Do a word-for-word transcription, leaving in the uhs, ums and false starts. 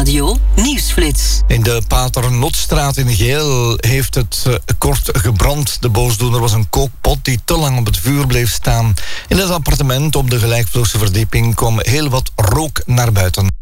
Nieuwsradio Nieuwsflits. In de Paternotstraat in Geel heeft het uh, kort gebrand. De boosdoener was een kookpot die te lang op het vuur bleef staan. In het appartement op de gelijkvloerse verdieping kwam heel wat rook naar buiten.